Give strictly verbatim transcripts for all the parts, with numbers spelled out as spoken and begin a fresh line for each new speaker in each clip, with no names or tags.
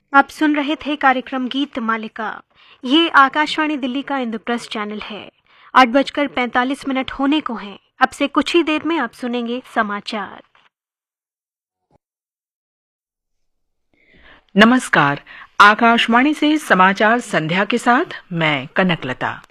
आप सुन रहे थे कार्यक्रम गीत मालिका। ये आकाशवाणी दिल्ली का इंद्रप्रस्थ चैनल है। आठ बजकर पैंतालीस मिनट होने को हैं। अब से कुछ ही देर में आप सुनेंगे समाचार।
नमस्कार, आकाशवाणी से समाचार संध्या के साथ मैं कनकलता।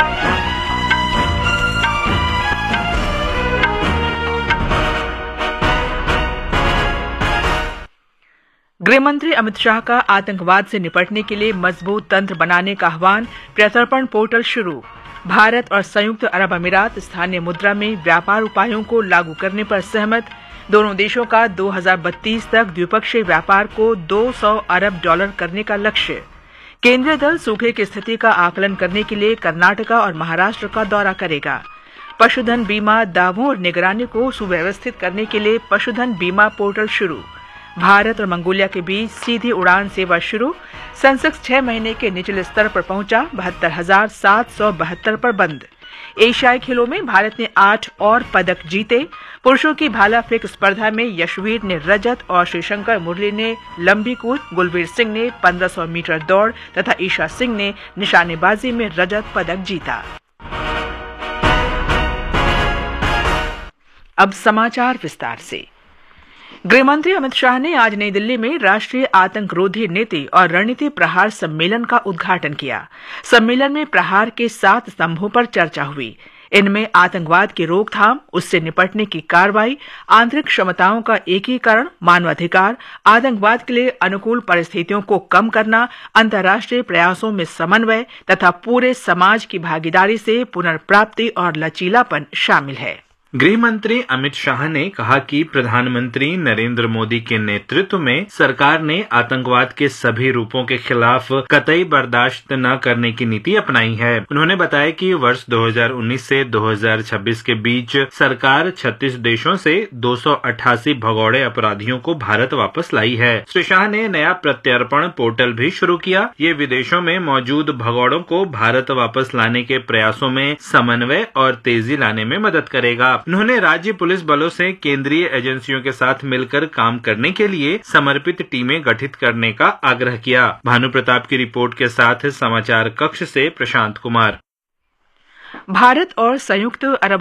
गृहमंत्री अमित शाह का आतंकवाद से निपटने के लिए मजबूत तंत्र बनाने का आह्वान। प्रत्यर्पण पोर्टल शुरू। भारत और संयुक्त अरब अमीरात स्थानीय मुद्रा में व्यापार उपायों को लागू करने पर सहमत। दोनों देशों का दो हज़ार बत्तीस तक द्विपक्षीय व्यापार को दो सौ अरब डॉलर करने का लक्ष्य। केंद्रीय दल सूखे की स्थिति का आकलन करने के लिए कर्नाटका और महाराष्ट्र का दौरा करेगा। पशुधन बीमा दावों और निगरानी को सुव्यवस्थित करने के लिए पशुधन बीमा पोर्टल शुरू। भारत और मंगोलिया के बीच सीधी उड़ान सेवा शुरू। सेंसेक्स छह महीने के निचले स्तर पर पहुंचा, बहत्तर हजार सात सौ बहत्तर पर बंद। एशियाई खेलों में भारत ने आठ और पदक जीते। पुरुषों की भाला फेंक स्पर्धा में यशवीर ने रजत और श्रीशंकर मुरली ने लंबी कूद, गुलवीर सिंह ने पंद्रह सौ मीटर दौड़ तथा ईशा सिंह ने निशानेबाजी में रजत पदक जीता। अब समाचार विस्तार से। गृहमंत्री अमित शाह ने आज नई दिल्ली में राष्ट्रीय आतंकरोधी नीति और रणनीति प्रहार सम्मेलन का उद्घाटन किया। सम्मेलन में प्रहार के सात स्तंभों पर चर्चा हुई। इनमें आतंकवाद की रोकथाम, उससे निपटने की कार्रवाई, आंतरिक क्षमताओं का एकीकरण, मानवाधिकार, आतंकवाद के लिए अनुकूल परिस्थितियों को कम करना, अंतर्राष्ट्रीय प्रयासों में समन्वय तथा पूरे समाज की भागीदारी से पुनर्प्राप्ति और लचीलापन शामिल है।
गृह मंत्री अमित शाह ने कहा कि प्रधानमंत्री नरेंद्र मोदी के नेतृत्व में सरकार ने आतंकवाद के सभी रूपों के खिलाफ कतई बर्दाश्त न करने की नीति अपनाई है। उन्होंने बताया कि वर्ष दो हज़ार उन्नीस से दो हज़ार छब्बीस के बीच सरकार छत्तीस देशों से दो सौ अट्ठासी भगौड़े अपराधियों को भारत वापस लाई है। श्री शाह ने नया प्रत्यर्पण पोर्टल भी शुरू किया। ये विदेशों में मौजूद भगौड़ों को भारत वापस लाने के प्रयासों में समन्वय और तेजी लाने में मदद करेगा। उन्होंने राज्य पुलिस बलों से केंद्रीय एजेंसियों के साथ मिलकर काम करने के लिए समर्पित टीमें गठित करने का आग्रह किया। भानु प्रताप की रिपोर्ट के साथ समाचार कक्ष से प्रशांत कुमार।
भारत और संयुक्त अरब